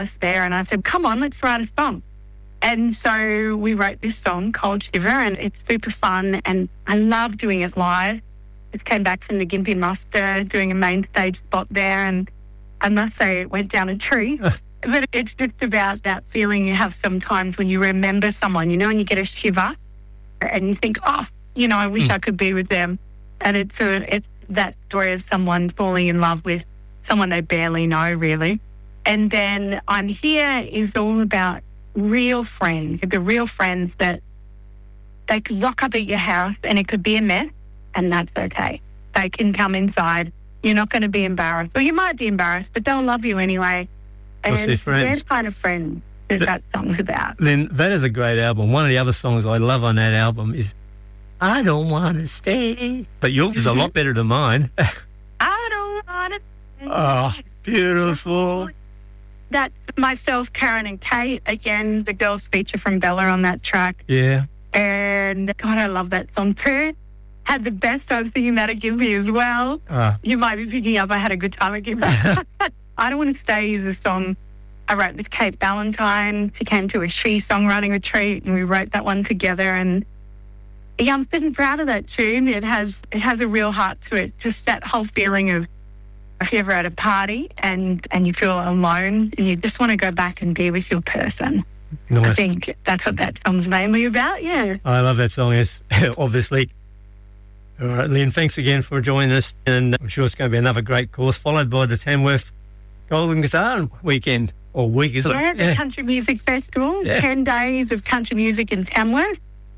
us there, and I said, come on, let's write a song. And so we wrote this song, Cold Shiver, and it's super fun, and I love doing it live. Just came back from the Gympie Muster, doing a main stage spot there, and I must say it went down a tree. But it's just about that feeling you have sometimes when you remember someone, you know, and you get a shiver, and you think, oh, you know, I wish I could be with them. And it's that story of someone falling in love with someone they barely know, really. And then I'm Here is all about real friends, the real friends that they could lock up at your house and it could be a mess, and that's okay. They can come inside. You're not going to be embarrassed. Or you might be embarrassed, but they'll love you anyway. And they're friends. They're kind of friends that song's about. Then that is a great album. One of the other songs I love on that album is I Don't Want to Stay. But yours is a lot better than mine. I don't want to stay. Oh, beautiful. That's myself, Karen and Kate. Again, the girls feature from Bella on that track. Yeah. And God, I love that song too. Had the best time singing that at Gympie as well. You might be picking up I had a good time at Gympie. I Don't Want to Stay is a song I wrote with Kate Ballantyne. She came to a She songwriting retreat and we wrote that one together. And yeah, I'm super proud of that tune. It has a real heart to it. Just that whole feeling of if you're ever at a party and you feel alone and you just want to go back and be with your person. Nice. I think that's what that song's mainly about, yeah. I love that song, yes, obviously. All right, Lynn, thanks again for joining us, and I'm sure it's going to be another great course, followed by the Tamworth Golden Guitar Weekend, or week, isn't it? The Country Music Festival, 10 days of country music in Tamworth.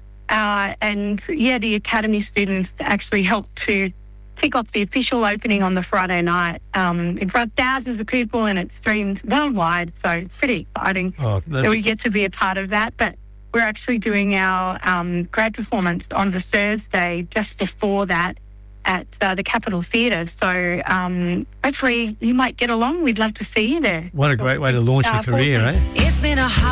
And, the Academy students actually helped to kick off the official opening on the Friday night. It brought thousands of people and it streamed worldwide, so it's pretty exciting that we get to be a part of that. But we're actually doing our grad performance on the Thursday just before that at the Capitol Theatre. So hopefully you might get along. We'd love to see you there. What a great way to launch your career, eh? It's been a